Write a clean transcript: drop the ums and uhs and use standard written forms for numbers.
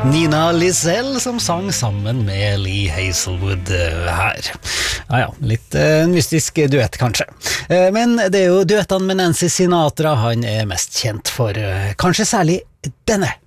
Nina Lizelle som sang sammen med Lee Hazelwood her. Ja, litt mystisk duett kanskje. Men det er jo duettene med Nancy Sinatra han er mest kjent for, kanskje særlig denne.